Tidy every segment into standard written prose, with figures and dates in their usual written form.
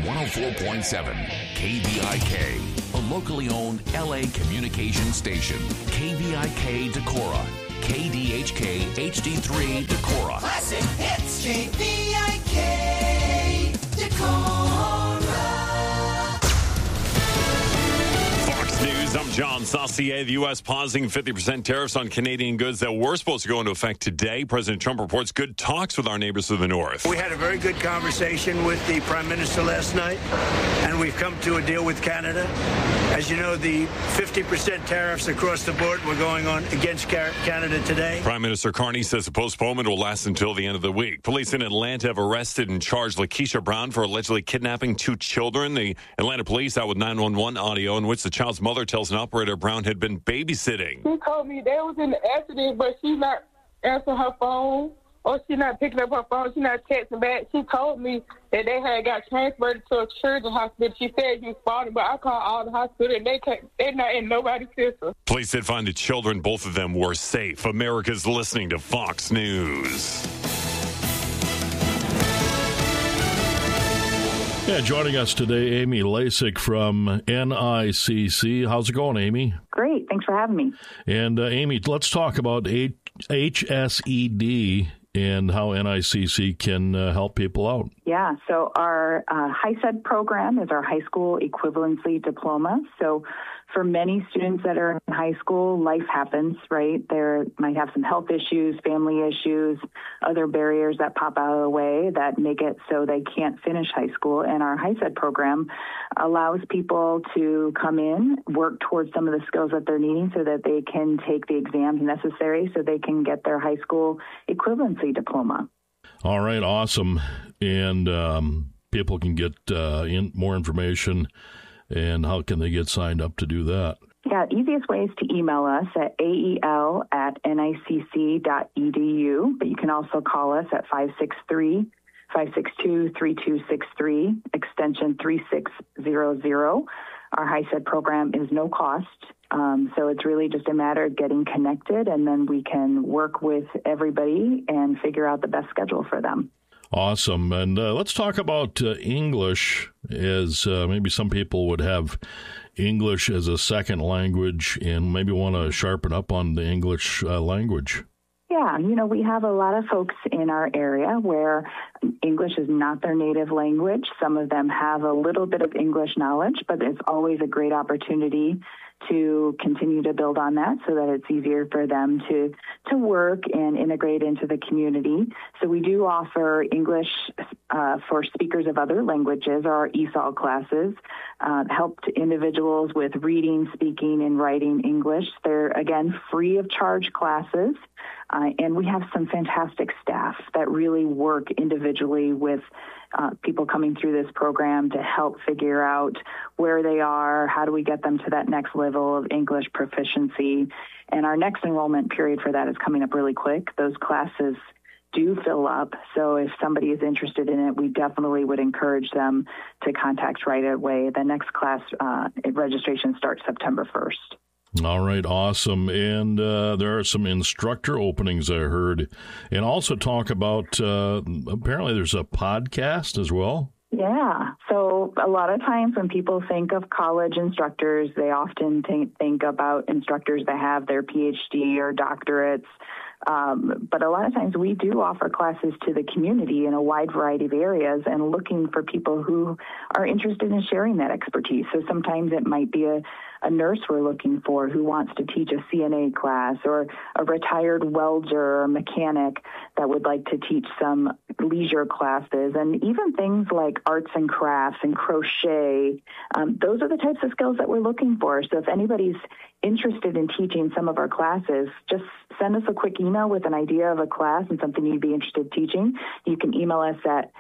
104.7 KVIK, a locally owned LA communication station. KVIK Decorah, KDHK HD3 Decorah. Classic hits, KVIK Decorah. Fox News, I'm John Saucier. The U.S. pausing 50% tariffs on Canadian goods that were supposed to go into effect today. President Trump reports good talks with our neighbors to the north. We had a very good conversation with the Prime Minister last night, and we've come to a deal with Canada. As you know, the 50% tariffs across the board were going on against Canada today. Prime Minister Carney says the postponement will last until the end of the week. Police in Atlanta have arrested and charged Lakeisha Brown for allegedly kidnapping 2 children. The Atlanta police out with 911 audio in which the child's mother tells an operator Brown had been babysitting. She told me they was in the accident, but she's not answering her phone, or she's not picking up her phone. She's not texting back. She told me that they had got transferred to a children's hospital. She said you spotted, but I called all the hospital, and they're not in nobody's system. Police did find the children. Both of them were safe. America's listening to Fox News. Yeah, joining us today, Amy Lasik from NICC. How's it going, Amy? Great. Thanks for having me. And Amy, let's talk about HSED and how NICC can help people out. Yeah, so our HISED program is our high school equivalency diploma. So for many students that are in high school, life happens, right? They might have some health issues, family issues, other barriers that pop out of the way that make it so they can't finish high school. And our HISED program allows people to come in, work towards some of the skills that they're needing so that they can take the exams necessary so they can get their high school equivalency diploma. All right, awesome. And people can get more information. And how can they get signed up to do that? Yeah, easiest way is to email us at ael@nicc.edu, but you can also call us at 563-562-3263, extension 3600. Our HISED program is no cost, so it's really just a matter of getting connected, and then we can work with everybody and figure out the best schedule for them. Awesome. And let's talk about English, as maybe some people would have English as a second language and maybe want to sharpen up on the English language. Yeah, we have a lot of folks in our area where English is not their native language. Some of them have a little bit of English knowledge, but it's always a great opportunity to continue to build on that so that it's easier for them to work and integrate into the community. So we do offer English for speakers of other languages, or our ESOL classes, help to individuals with reading, speaking, and writing English. They're, again, free of charge classes. And we have some fantastic staff that really work individually with people coming through this program to help figure out where they are, how do we get them to that next level of English proficiency. And our next enrollment period for that is coming up really quick. Those classes do fill up. So if somebody is interested in it, we definitely would encourage them to contact right away. The next class registration starts September 1st. All right, awesome. And there are some instructor openings, I heard. And also talk about, apparently there's a podcast as well. Yeah. So a lot of times when people think of college instructors, they often think about instructors that have their PhD or doctorates. But a lot of times we do offer classes to the community in a wide variety of areas and looking for people who are interested in sharing that expertise. So sometimes it might be a nurse we're looking for who wants to teach a CNA class, or a retired welder or mechanic that would like to teach some leisure classes, and even things like arts and crafts and crochet. Those are the types of skills that we're looking for. So if anybody's interested in teaching some of our classes, just send us a quick email with an idea of a class and something you'd be interested in teaching. You can email us at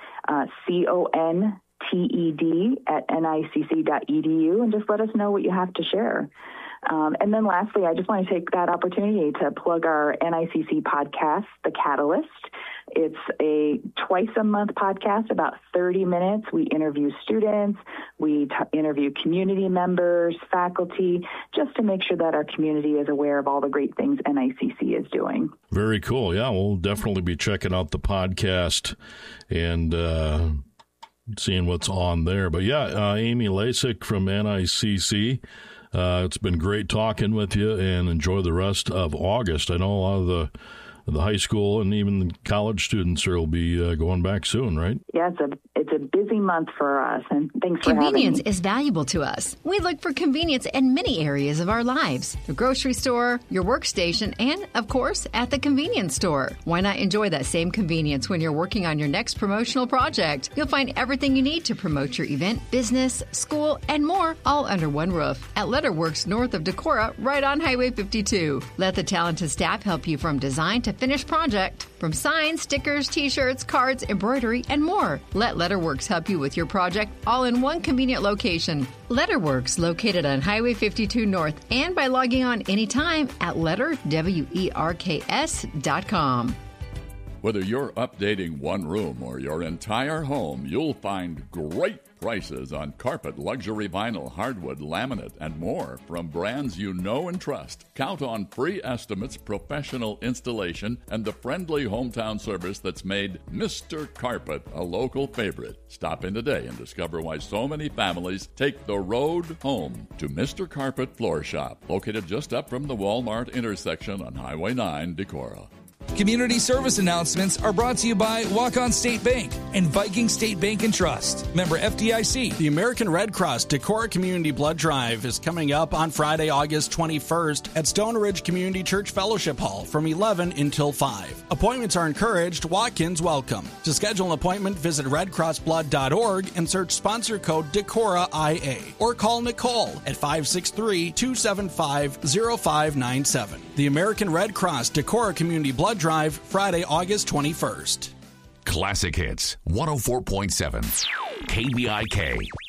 conted@nicc.edu and just let us know what you have to share. And then lastly, I just want to take that opportunity to plug our NICC podcast, The Catalyst. It's a twice-a-month podcast, about 30 minutes. We interview students, we interview community members, faculty, just to make sure that our community is aware of all the great things NICC is doing. Very cool. Yeah, we'll definitely be checking out the podcast and seeing what's on there. But yeah, Amy Lasik from NICC. It's been great talking with you, and enjoy the rest of August. I know a lot of the high school and even the college students will be going back soon, right? Yeah, it's a busy month for us, and thanks for having me. Convenience is valuable to us. We look for convenience in many areas of our lives. The grocery store, your workstation, and, of course, at the convenience store. Why not enjoy that same convenience when you're working on your next promotional project? You'll find everything you need to promote your event, business, school, and more, all under one roof at Letterworks north of Decorah, right on Highway 52. Let the talented staff help you from design to finished project. From signs, stickers, t-shirts, cards, embroidery, and more. Let Letterworks help you with your project all in one convenient location. Letterworks, located on Highway 52 North, and by logging on anytime at letterworks.com. Whether you're updating one room or your entire home, you'll find great prices on carpet, luxury vinyl, hardwood, laminate, and more from brands you know and trust. Count on free estimates, professional installation, and the friendly hometown service that's made Mr. Carpet a local favorite. Stop in today and discover why so many families take the road home to Mr. Carpet Floor Shop, located just up from the Walmart intersection on Highway 9, Decorah. Community service announcements are brought to you by Walk-On State Bank and Viking State Bank and Trust. Member FDIC. The American Red Cross Decorah Community Blood Drive is coming up on Friday, August 21st at Stone Ridge Community Church Fellowship Hall from 11 until 5. Appointments are encouraged. Walk-ins welcome. To schedule an appointment, visit redcrossblood.org and search sponsor code DecorahIA or call Nicole at 563-275-0597. The American Red Cross Decorah Community Blood Drive, Friday, August 21st. Classic Hits, 104.7, KBIK.